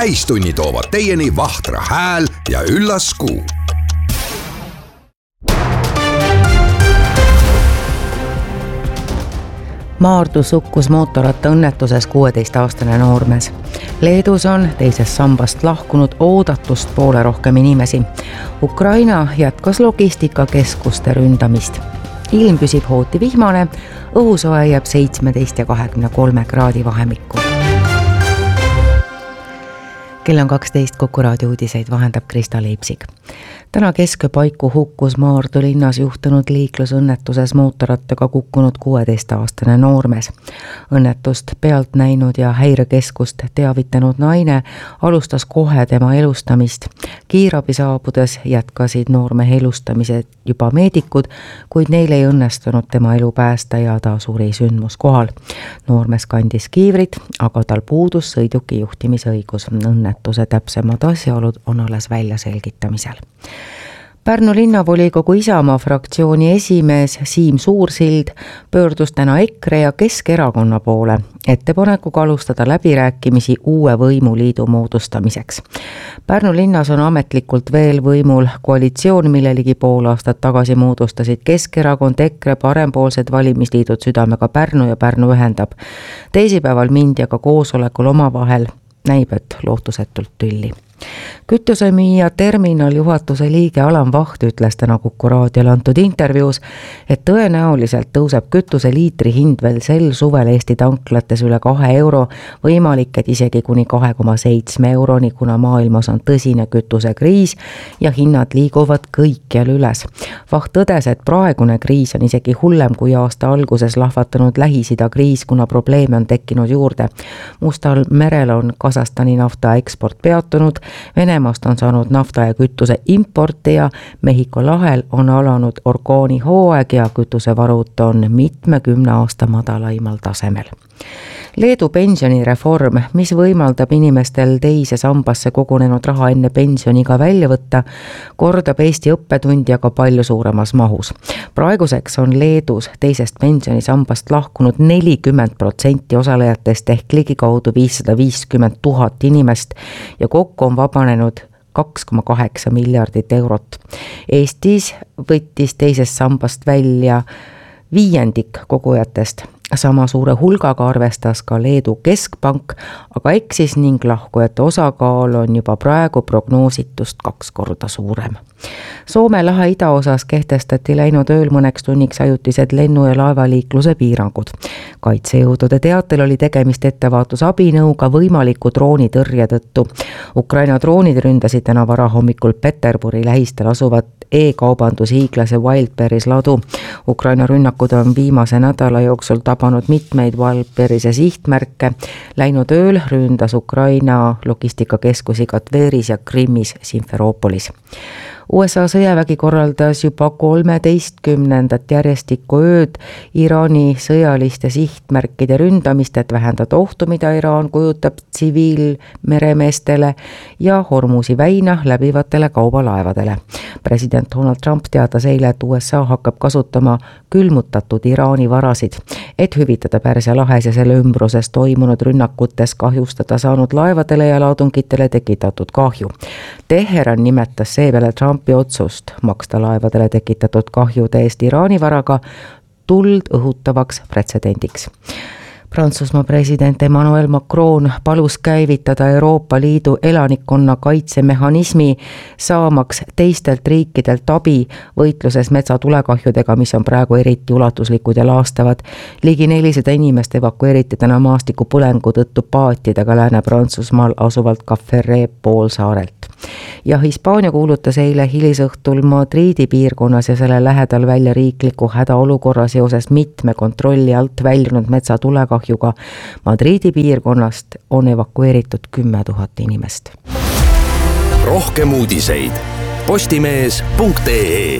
täistunni toovad teieni Vahtra hääl ja üllas Kuu. Maardus hukkus mootorrattaõnnetuses 16-aastane noormees. Leedus on teisest sambast lahkunud oodatust poole rohkem inimesi. Ukraina jätkas logistikakeskuste ründamist. Ilm püsib hooti vihmane, õhusoe jääb 17 ja 23 kraadi vahemikku. Kell on 12, Kuku raadio uudiseid vahendab Krista Leipsik. Täna keskpaiku hukkus Maardu linnas juhtunud liiklusõnnetuses mootorrattaga kukkunud 16-aastane noormees. Õnnetust pealt näinud ja häirekeskust teavitanud naine alustas kohe tema elustamist. Kiirabi saabudes jätkasid noormehe elustamised juba meedikud, kuid neil ei õnnestunud tema elu päästa ja ta suri sündmuskohal. Noormees kandis kiivrit, aga tal puudus sõiduki juhtimisõigus. Õnnetuse täpsemad asjaolud on alles välja selgitamisel. Pärnu linnavolikogu Isamaa fraktsiooni esimees Siim Suursild pöördus täna EKRE ja Keskerakonna poole ettepanekuga alustada läbirääkimisi uue võimuliidu moodustamiseks. Pärnu linnas on ametlikult veel võimul koalitsioon, mille ligi pool aastat tagasi moodustasid Keskerakond, EKRE, parempoolsed valimisliidud Südamega Pärnu ja Pärnu ühendab. Teisipäeval mindi aga koosolekul omavahel näib, et lootusetult tülli. Kütusemüüja terminal juhatuse liige Alan Vaht ütles täna Kuku raadiole antud intervjuus, et tõenäoliselt tõuseb kütuse liitri hind veel sel suvel Eesti tanklates üle 2 euro, võimalik, et isegi kuni 2,7 euroni, kuna maailmas on tõsine kütusekriis ja hinnad liiguvad kõikjal üles. Vaht tõdes, et praegune kriis on isegi hullem kui aasta alguses lahvatanud Lähis-Ida kriis, kuna probleeme on tekkinud juurde. Mustal merel on Kasahstani nafta eksport peatunud, Venemaast on saanud nafta ja kütuse importija, Mehhiko lahel on alanud orkaanihooaeg ja kütusevarud on 10 aasta madalaimal tasemel. Leedu pensionireform, mis võimaldab inimestel teise sambasse kogunenud raha enne pensioniga välja võtta, kordab Eesti õppetundi aga palju suuremas mahus. Praeguseks on Leedus teisest pensionisambast lahkunud 40% osalejatest ehk ligikaudu 550 000 inimest ja kokku on vabanenud 2,8 miljardit eurot. Eestis võttis teisest sambast välja 1/5 kogujatest. Sama suure hulgaga arvestas ka Leedu keskpank, aga eksis ning lahkujate osakaal on juba praegu prognoositust 2 korda suurem. Soome lahe idaosas kehtestati läinud ööl mõneks tunniks ajutised lennu- ja laevaliikluse piirangud. Kaitsejõudude teatel oli tegemist ettevaatusabinõuga võimaliku droonitõrje tõttu. Ukraina droonid ründasid täna varahommikul Peterburi lähistel asuvat e-kaubandushiiglase Wildberries ladu. Ukraina rünnakud on viimase nädala jooksul tabanud mitmeid Wildberrise sihtmärke. Läinud ööl ründas Ukraina logistikakeskusi Katveris ja Krimmis Simferoopolis. USA sõjavägi korraldas juba 13. järjestikku ööd Iraani sõjaliste sihtmärkide ründamist, et vähendada ohtu, mida Iraan kujutab tsiviilmeremeestele ja Hormuzi väina läbivatele kaubalaevadele. President Donald Trump teatas eile, et USA hakkab kasutama külmutatud Iraani varasid, et hüvitada Pärsia lahes ja selle ümbruses toimunud rünnakutes kahjustada saanud laevadele ja laadungitele tekitatud kahju. Teheran nimetas seepeale Trumpi otsust maksta laevadele tekitatud kahjude eest Iraani varaga tuld õhutavaks pretsedendiks. Prantsusmaa president Emmanuel Macron palus käivitada Euroopa Liidu elanikkonna kaitsemehhanismi, saamaks teistelt riikidelt abi võitluses metsatulekahjudega, mis on praegu eriti ulatuslikud ja laastavad. Ligi 400 inimest evakueeriti täna maastikupõlengu tõttu paatidega Lääne-Prantsusmaal asuvalt Caferré poolsaarelt. Ja Hispaania kuulutas eile hilisõhtul Madridi piirkonnas ja selle lähedal välja riikliku hädaolukorra seoses mitme kontrolli alt väljunud metsatulekahjuga. Madridi piirkonnast on evakueeritud 10 000 inimest. Rohkem uudiseid postimees.ee.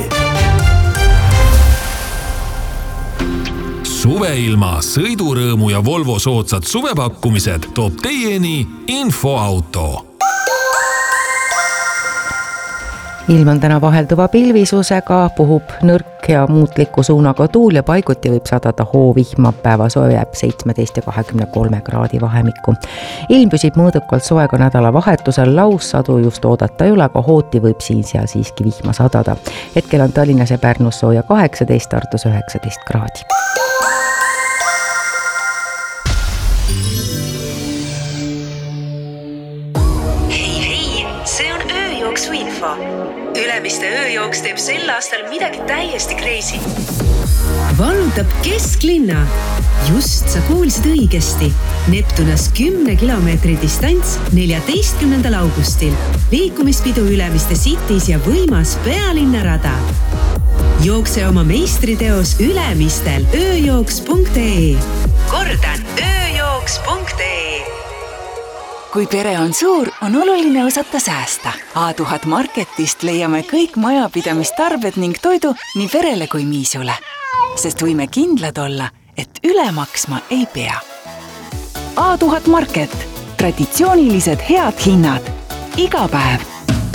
Suveilma, sõidurõõmu ja Volvo soodsad suvepakkumised toob teieni Infoauto. ilm on täna vahelduva pilvisusega, puhub nõrk ja muutliku suunaga tuul ja paiguti võib sadada hoovihma, päeva soe jääb 17 ja 23 kraadi vahemikku. Ilm püsib mõõdukalt soe ka nädalavahetusel, laussadu just oodata ei ole, aga hooti võib siin-seal siiski vihma sadada. Hetkel on Tallinnas ja Pärnus sooja 18, Tartus 19 kraadi. Ülemiste ööjooks teeb sel aastal midagi täiesti crazy. Vallutab kesklinna. Just sa kuulsid õigesti. Neptunas 10 kilomeetri distants 14. augustil. Liikumispidu Ülemiste Cities ja võimas pealinnarada. Jookse oma meistriteos Ülemistel ööjooks.ee. Kordan, ööjooks.ee. Kui pere on suur, on oluline osata säästa. A1000 Marketist leiame kõik majapidamistarbed ning toidu nii perele kui miisule. Sest võime kindlad olla, et üle maksma ei pea. A1000 Market. Traditsioonilised head hinnad. Iga päev.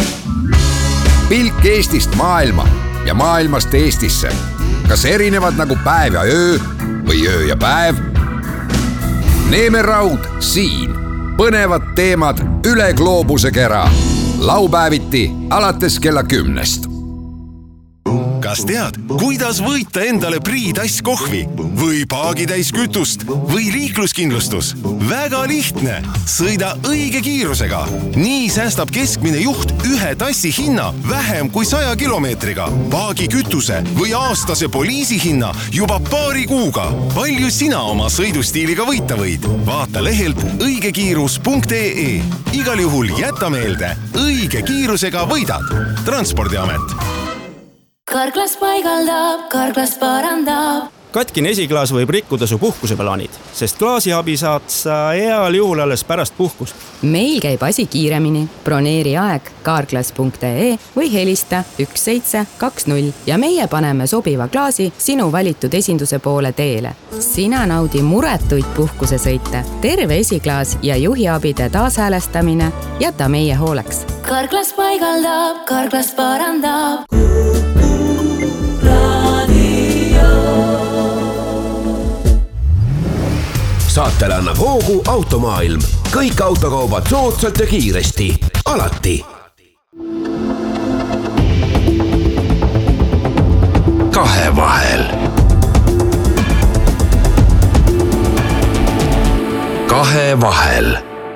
Pilk Eestist maailma ja maailmast Eestisse. Kas erinevad nagu päev ja öö või öö ja päev? Neeme Raud siin. Põnevad teemad üle gloobuse kera. Laupäeviti alates kella 10. Kas tead, kuidas võita endale Priidass kohvi või paagitäis kütust või liikluskindlustus? Väga lihtne. Sõida õige kiirusega. Nii säästab keskmine juht ühe tassi hinna vähem kui 100 kilomeetriga. Paagi kütuse või aastase poliisi hinna juba paari kuuga. Palju sina oma sõidustiiliga võita võid? Vaata lehelt õigekiirus.ee. Igal juhul jäta meelde, õige kiirusega võidad. Transpordiamet. Karklas paigaldab, Karklas parandab. Katkine esiklaas võib rikkuda su puhkuseplaanid, sest klaasiabi saad sa heal juhul alles pärast puhkust. Meil käib asi kiiremini. Broneeri aeg karklas.ee või helista 1720 ja meie paneme sobiva klaasi sinu valitud esinduse poole teele. Sina naudi muretuid puhkusesõite, terve esiklaas ja juhiabide taashäälestamine jäta meie hooleks. Karklas paigaldab, Karklas parandab. Saatele annab hoogu Automaailm. Kõik autokaubad soodsalt ja kiiresti. Alati. Kahevahel. Kahevahel.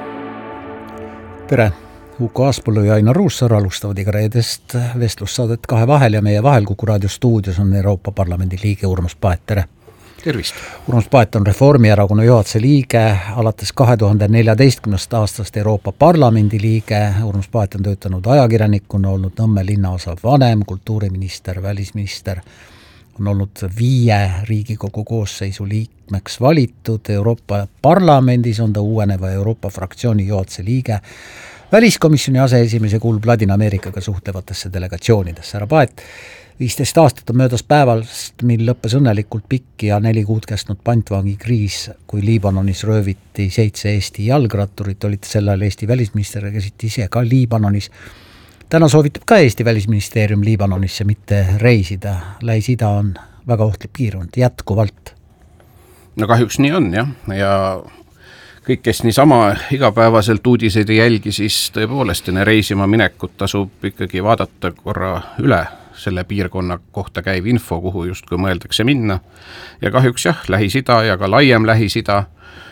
Tere! Uko Aaspõllu ja Ainar Ruussaar alustavad iga reedest vestlussaadet Kahevahel ja meie vahel Kuku raadio stuudios on Euroopa Parlamendi liige Urmas Paet. Tere! Tervist! Urmas Paet on Reformierakonna juhatuse liige, alates 2014. aastast Euroopa Parlamendi liige. Urmas Paet on töötanud ajakirjanikuna, olnud Nõmme linnaosa vanem, kultuuriminister, välisminister, on olnud 5 Riigikogu koosseisu liikmeks valitud. Euroopa Parlamendis on ta uueneva Euroopa fraktsiooni juhatuse liige, väliskomisjoni aseesimees ja kuulub Ladina-Ameerikaga suhtlevatesse delegatsioonidesse. Härra Paet, 15 aastat on möödas päevast, mil lõppes õnnelikult pikk ja 4 kuud kestnud pantvangi kriis, kui Liibanonis rööviti 7 Eesti jalgratturit, olite sel ajal Eesti välisminister ja käisite ise ka Liibanonis. Täna soovitab ka Eesti välisministeerium Liibanonisse mitte reisida. Lähis-Ida on väga ohtlik piirkond, jätkuvalt. No kahjuks nii on, jah. Ja kõik, kes niisama igapäevaselt uudiseid ei jälgi, siis tõepoolest enne reisima minekut tasub ikkagi vaadata korra üle selle piirkonna kohta käiv info, kuhu justkui mõeldakse minna. Ja kahjuks jah, Lähis-Ida ja ka laiem Lähis-Ida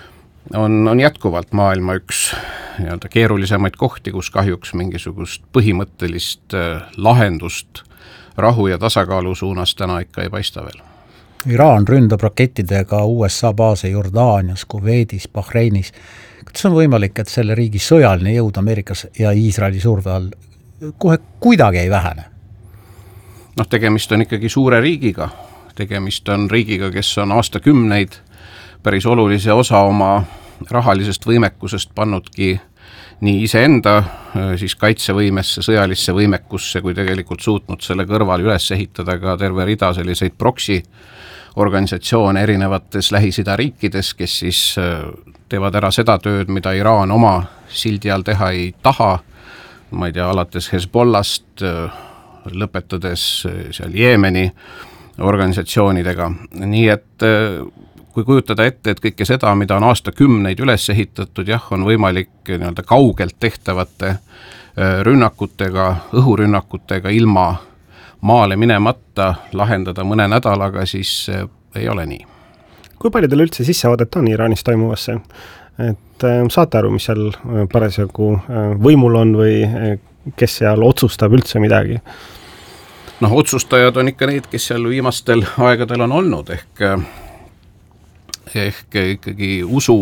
on jätkuvalt maailma üks keerulisemaid kohti, kus kahjuks mingisugust põhimõttelist lahendust rahu ja tasakaalu suunas täna ikka ei paista veel. Iraan ründab rakettidega USA baase Jordaanias, Kuveidis, Bahreinis. Kuidas on võimalik, et selle riigi sõjaline jõud Ameerikas ja Iisraeli surve all kohe kuidagi ei vähene? Tegemist on ikkagi suure riigiga. Tegemist on riigiga, kes on aastakümneid päris olulise osa oma rahalisest võimekusest pannudki nii iseenda siis kaitsevõimesse, sõjalisse võimekusse, kui tegelikult suutnud selle kõrval üles ehitada ka terve rida selliseid proksi organisatsioone erinevates Lähis-Ida riikides, kes siis teevad ära seda tööd, mida Iraan oma sildi all teha ei taha. Ma ei tea, alates Hezbollast, lõpetades seal Jeemeni organisatsioonidega, nii et kui kujutada ette, et kõike seda, mida on aastakümneid üles ehitatud, jah, on võimalik nii-öelda kaugelt tehtavate rünnakutega, õhurünnakutega ilma maale minemata lahendada mõne nädalaga, siis ei ole nii. Kui palju teil üldse sissevaadet on Iraanis toimuvasse? Et saate aru, mis seal parasjagu võimul on või kes seal otsustab üldse midagi? Noh, otsustajad on ikka need, kes seal viimastel aegadel on olnud, ehk ikkagi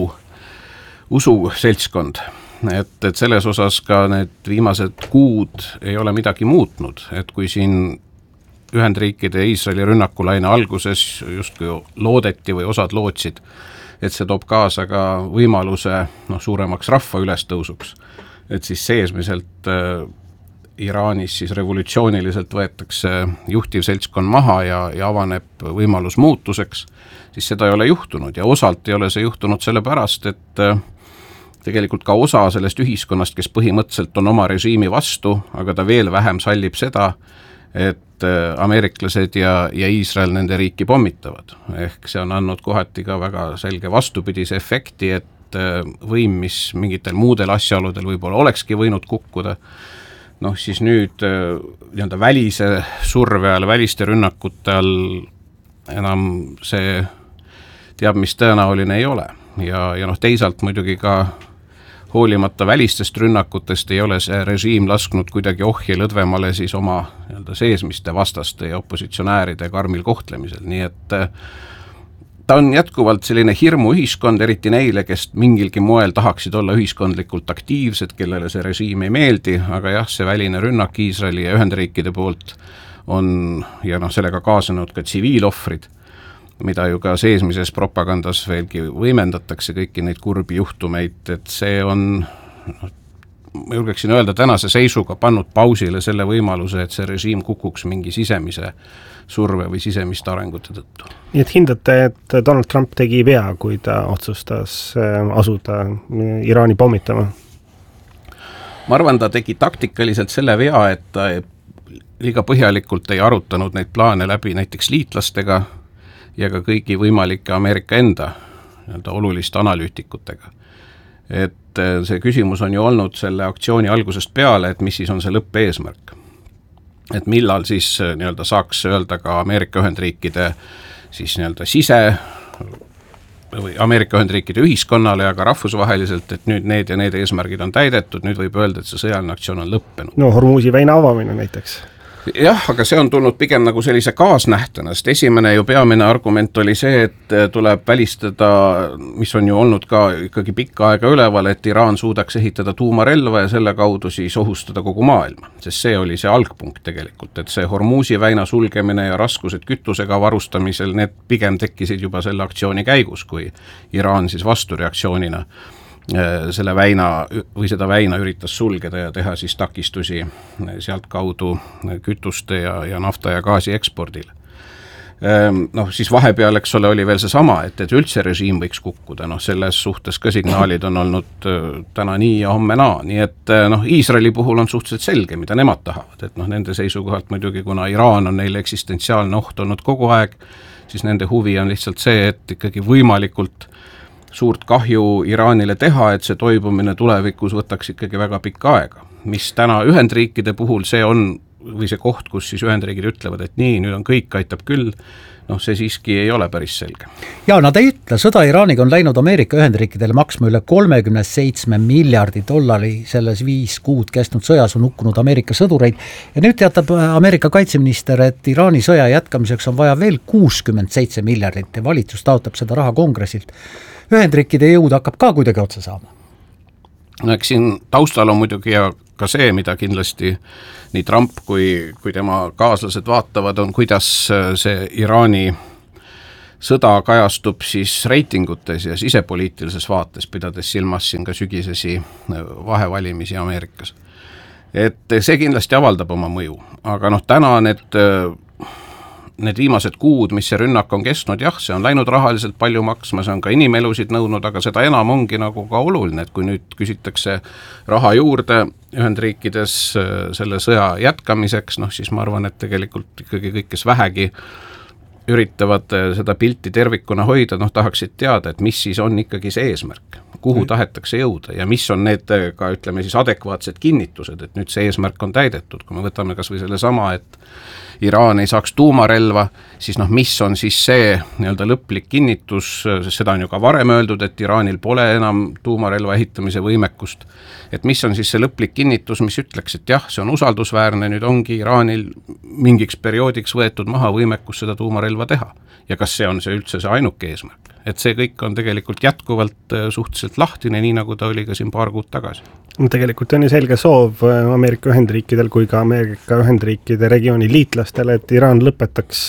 usu seltskond. Et selles osas ka need viimased kuud ei ole midagi muutnud, et kui siin Ühendriikide ja Iisraeli rünnakulaine alguses justkui loodeti või osad lootsid, et see toob kaasa ka võimaluse suuremaks rahva ülestõusuks, et siis seesmiselt Iraanis siis revolutsiooniliselt võetakse juhtiv seltskond maha ja avaneb võimalus muutuseks, siis seda ei ole juhtunud ja osalt ei ole see juhtunud sellepärast, et tegelikult ka osa sellest ühiskonnast, kes põhimõtteliselt on oma režiimi vastu, aga ta veel vähem sallib seda, et ameeriklased ja Iisrael nende riiki pommitavad. Ehk see on andnud kohati ka väga selge vastupidise efekti, et võim, mis mingitel muudel asjaoludel võib-olla olekski võinud kukkuda, siis nüüd nii-öelda välise surve all, väliste rünnakute all enam see teab, mis tõenäoline ei ole. Ja teisalt muidugi ka hoolimata välistest rünnakutest ei ole see režiim lasknud kuidagi ohje lõdvemale siis oma seesmiste vastaste ja opositsionääride karmil kohtlemisel, nii et ta on jätkuvalt selline hirmuühiskond, eriti neile, kes mingilgi moel tahaksid olla ühiskondlikult aktiivsed, kellele see režiim ei meeldi, aga jah, see väline rünnak Iisraeli ja Ühendriikide poolt on ja sellega kaasanud ka tsiviilohvrid, mida ju ka seesmises propagandas veelgi võimendatakse kõiki neid kurbi juhtumeid, et see on, ma julgeksin öelda, tänase seisuga pannud pausile selle võimaluse, et see režiim kukuks mingi sisemise surve või sisemiste arengute tõttu. Nii et hindate, et Donald Trump tegi vea, kui ta otsustas asuda Iraani pommitama? Ma arvan, ta tegi taktikaliselt selle vea, et ta liiga põhjalikult ei arutanud neid plaane läbi näiteks liitlastega ja ka kõigi võimalike Ameerika enda oluliste analüütikutega. Et see küsimus on ju olnud selle aktsiooni algusest peale, et mis siis on see lõppeesmärk. Et millal siis saaks öelda ka Ameerika Ühendriikide siis sise või Ameerika Ühendriikide ühiskonnale ja ka rahvusvaheliselt, et nüüd need ja need eesmärgid on täidetud, nüüd võib öelda, et see sõjaline aktsioon on lõppenud. No Hormuzi väina avamine näiteks. Jah, aga see on tulnud pigem nagu sellise kaasnähtena, sest esimene ju peamine argument oli see, et tuleb välistada, mis on ju olnud ka ikkagi pikka aega üleval, et Iraan suudaks ehitada tuumarelva ja selle kaudu siis ohustada kogu maailma. Sest see oli see algpunkt tegelikult, et see Hormuzi väina sulgemine ja raskused kütusega varustamisel, need pigem tekkisid juba selle aktsiooni käigus, kui Iraan siis vastureaktsioonina selle väina või seda väina üritas sulgeda ja teha siis takistusi sealt kaudu kütuste ja nafta ja gaasi ekspordile. Siis vahepeal, eks ole, oli veel see sama, et üldse režiim võiks kukkuda, selles suhtes ka signaalid on olnud täna nii ja homme naa, nii et Iisraeli puhul on suhteliselt selge, mida nemad tahavad, et nende seisukohalt muidugi, kuna Iraan on neile eksistentsiaalne oht olnud kogu aeg, siis nende huvi on lihtsalt see, et ikkagi võimalikult suurt kahju Iraanile teha, et see toibumine tulevikus võtaks ikkagi väga pikka aega. Mis täna Ühendriikide puhul see on, või see koht, kus siis Ühendriigid ütlevad, et nii, nüüd on kõik, aitab küll, see siiski ei ole päris selge. Ja nad ei ütle, sõda Iraaniga on läinud Ameerika Ühendriikidele maksma üle 37 miljardi dollari, selles 5 kuud kestnud sõjas on hukkunud Ameerika sõdureid ja nüüd teatab Ameerika kaitseminister, et Iraani sõja jätkamiseks on vaja veel 67 miljardit ja valitsus taotab seda raha kongressilt. Ühendriikide jõud hakkab ka kuidagi otsa saama. Eks siin taustal on muidugi ja ka see, mida kindlasti nii Trump kui tema kaaslased vaatavad, on kuidas see Iraani sõda kajastub siis reitingutes ja sisepoliitilises vaates, pidades silmas siin ka sügisesi vahevalimisi Ameerikas. Et see kindlasti avaldab oma mõju, aga täna need need viimased kuud, mis see rünnak on kestnud, jah, see on läinud rahaliselt palju maksma, see on ka inimelusid nõudnud, aga seda enam ongi nagu ka oluline, et kui nüüd küsitakse raha juurde Ühendriikides selle sõja jätkamiseks, noh siis ma arvan, et tegelikult ikkagi kõik, kes vähegi üritavad seda pilti tervikuna hoida, noh tahaksid teada, et mis siis on ikkagi see eesmärk, kuhu tahetakse jõuda ja mis on need ka ütleme siis adekvaatsed kinnitused, et nüüd see eesmärk on täidetud, kui me võtame kas või selle sama, et Iraan ei saaks tuumarelva, siis noh, mis on siis see nii-öelda lõplik kinnitus, sest seda on ju ka varem öeldud, et Iraanil pole enam tuumarelva ehitamise võimekust, et mis on siis see lõplik kinnitus, mis ütleks, et jah, see on usaldusväärne, nüüd ongi Iraanil mingiks perioodiks võetud maha võimekus seda tuumarelva teha ja kas see on see üldse see ainuke eesmärk. Et see kõik on tegelikult jätkuvalt suhteliselt lahtine, nii nagu ta oli ka siin paar kuud tagasi. Tegelikult on ju selge soov Ameerika Ühendriikidel kui ka Ameerika Ühendriikide regiooni liitlastele, et Iraan lõpetaks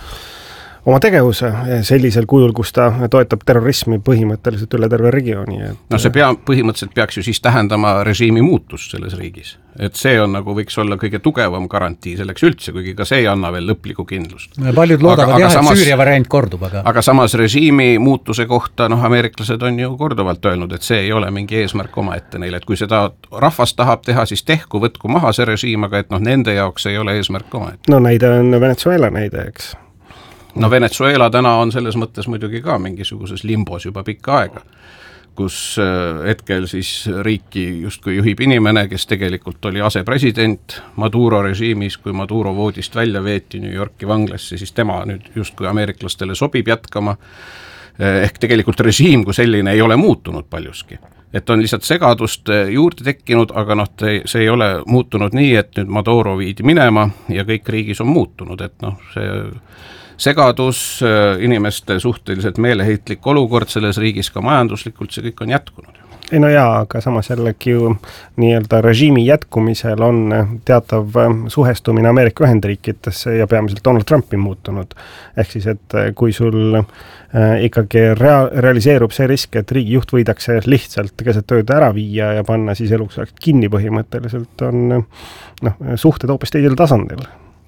oma tegevuse sellisel kujul, kus ta toetab terrorismi põhimõtteliselt üle terve regiooni. No see põhimõtteliselt peaks ju siis tähendama režiimi muutust selles riigis. Et see on nagu võiks olla kõige tugevam garantii selleks üldse, kuigi ka see ei anna veel lõplikku kindlust. Paljud loodavad jah, et Süüria variant kordub. Aga samas režiimi muutuse kohta, noh ameeriklased on ju korduvalt öelnud, et see ei ole mingi eesmärk oma ette neile, et kui seda rahvas tahab teha, siis tehku, võtku maha see režiim, aga et noh, nende jaoks ei ole eesmärk oma ette. No näide on Venezuela näide, eks. No Venezuela täna on selles mõttes muidugi ka mingisuguses limbos juba pikka aega, kus hetkel siis riiki justkui juhib inimene, kes tegelikult oli asepresident Maduro režiimis, kui Maduro voodist välja veeti New Yorki vanglasse, siis tema nüüd justkui ameeriklastele sobib jätkama, ehk tegelikult režiim kui selline ei ole muutunud paljuski. Et on lihtsalt segadust juurde tekkinud, aga noh, see ei ole muutunud nii, et nüüd Maduro viidi minema ja kõik riigis on muutunud, et noh, see segadus, inimeste suhteliselt meeleheitlik olukord selles riigis ka majanduslikult, see kõik on jätkunud. Ei no jaa, aga samas jällegi ju nii-öelda režiimi jätkumisel on teatav suhestumine Ameerika Ühendriikidesse ja peamiselt Donald Trumpi muutunud. Ehk siis, et kui sul ikkagi realiseerub see risk, et riigi juht võidakse lihtsalt keset tööd ära viia ja panna siis eluks kinni põhimõtteliselt, on suhted hoopis teisel tasandil.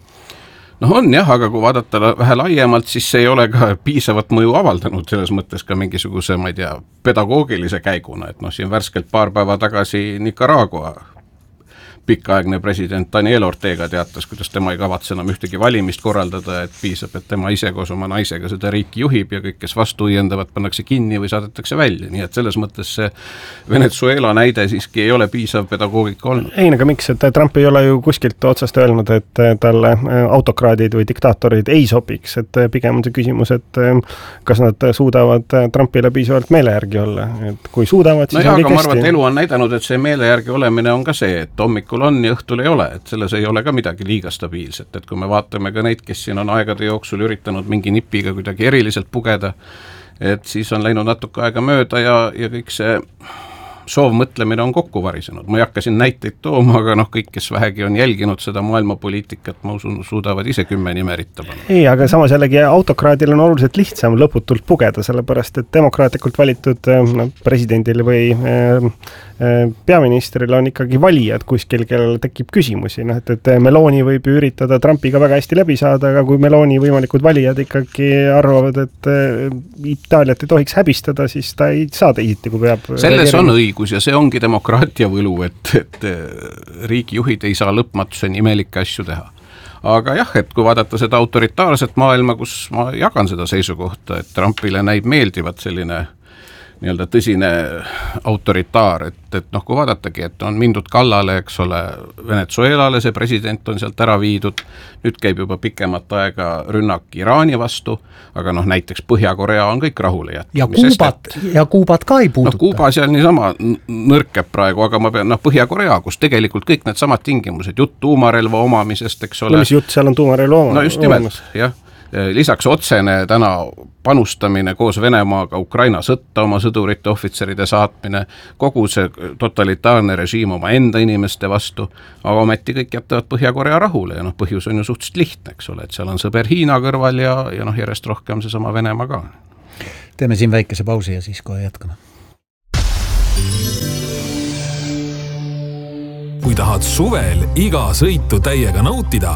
Noh on jah, aga kui vaadata vähe laiemalt, siis see ei ole ka piisavat mõju avaldanud selles mõttes ka mingisuguse, ma ei tea, pedagoogilise käiguna, et noh, siin värskelt paar päeva tagasi Nicaragua pikaaegne president Daniel Ortega teatas, kuidas tema ei kavatse enam ühtegi valimist korraldada, et piisab, et tema ise koos oma naisega seda riiki juhib ja kõik, kes vastu õiendavad, pannakse kinni või saadetakse välja, nii et selles mõttes see Venezuela näide siiski ei ole piisav pedagoogika olnud. Ei, aga miks, et Trump ei ole ju kuskilt otsast öelnud, et talle autokraadid või diktaatorid ei sobiks, et pigem on see küsimus, et kas nad suudavad Trumpile piisavalt meele järgi olla, et kui suudavad, siis no on kõik hästi. Ma arvan, et elu on näidanud, et see meele järgi olemine on ka see, et hommikul on ja õhtul ei ole, et selles ei ole ka midagi liiga stabiilset, et kui me vaatame ka neid, kes siin on aegade jooksul üritanud mingi nipiga kuidagi eriliselt pugeda, et siis on läinud natuke aega mööda ja kõik see soovmõtlemine on kokku varisenud. Ma ei hakka siin näiteid tooma, aga noh, kõik, kes vähegi on jälginud seda maailmapoliitikat, ma usun, suudavad ise 10 nimeritta panna. Ei, aga samas jällegi autokraadil on oluliselt lihtsam lõputult pugeda, sellepärast et demokraatlikult valitud presidendil või peaministril on ikkagi valijad kuskil, kellel tekib küsimusi, et Meloni võib üritada Trumpiga väga hästi läbi saada, aga kui Meloni võimalikud valijad ikkagi arvavad, et Itaaliat ei tohiks häbistada, siis ta ei saa teisiti, kui peab. Selles on õigus ja see ongi demokraatia võlu, et riigijuhid ei saa lõpmatuseni imelikke asju teha. Aga jah, et kui vaadata seda autoritaarset maailma, kus ma jagan seda seisukohta, et Trumpile näib meeldivat selline nii-öelda tõsine autoritaar, et noh, kui vaadatagi, et on mindud kallale, eks ole, Venezuelale, see president on sealt ära viidud, nüüd käib juba pikemat aega rünnak Iraani vastu, aga noh, näiteks Põhja-Korea on kõik rahule jätnud. Ja Kuubat ka ei puuduta. No Kuuba seal niisama nõrkeb praegu, aga ma pean, Põhja-Korea, kus tegelikult kõik need samad tingimused, jutt tuumarelva omamisest, eks ole. No mis jutt seal on tuumarelva omamisest? No just nimelt, jah. Lisaks otsene täna panustamine koos Venemaaga Ukraina sõtta, oma sõdurite, ohvitseride saatmine, kogu see totalitaarne režiim oma enda inimeste vastu, aga ometi kõik jätavad Põhja-Korea rahule ja noh, põhjus on ju suhteliselt lihtne, eks ole, et seal on sõber Hiina kõrval ja noh, järjest rohkem seesama Venemaa ka. Teeme siin väikese pausi ja siis kohe jätkame. Kui tahad suvel iga sõitu täiega nautida,